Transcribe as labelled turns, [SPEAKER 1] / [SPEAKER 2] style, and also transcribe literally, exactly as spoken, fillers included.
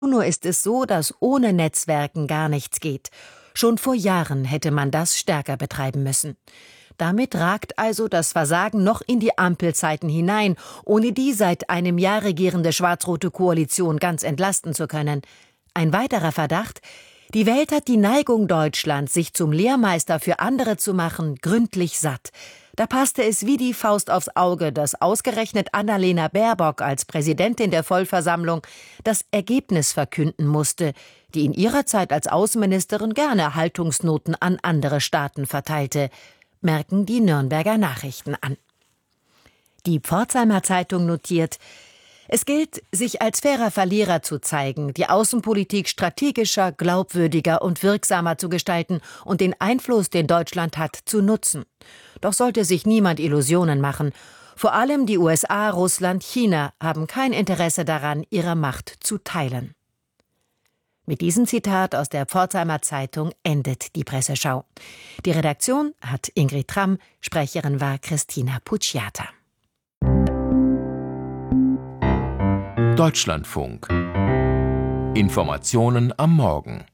[SPEAKER 1] Nur ist es so, dass ohne Netzwerken gar nichts geht. Schon vor Jahren hätte man das stärker betreiben müssen. Damit ragt also das Versagen noch in die Ampelzeiten hinein, ohne die seit einem Jahr regierende schwarz-rote Koalition ganz entlasten zu können. Ein weiterer Verdacht: Die Welt hat die Neigung Deutschlands, sich zum Lehrmeister für andere zu machen, gründlich satt. Da passte es wie die Faust aufs Auge, dass ausgerechnet Annalena Baerbock als Präsidentin der Vollversammlung das Ergebnis verkünden musste, die in ihrer Zeit als Außenministerin gerne Haltungsnoten an andere Staaten verteilte, merken die Nürnberger Nachrichten an. Die Pforzheimer Zeitung notiert: Es gilt, sich als fairer Verlierer zu zeigen, die Außenpolitik strategischer, glaubwürdiger und wirksamer zu gestalten und den Einfluss, den Deutschland hat, zu nutzen. Doch sollte sich niemand Illusionen machen. Vor allem die U S A, Russland, China haben kein Interesse daran, ihre Macht zu teilen. Mit diesem Zitat aus der Pforzheimer Zeitung endet die Presseschau. Die Redaktion hat Ingrid Tramm, Sprecherin war Christina Pucciata.
[SPEAKER 2] Deutschlandfunk. Informationen am Morgen.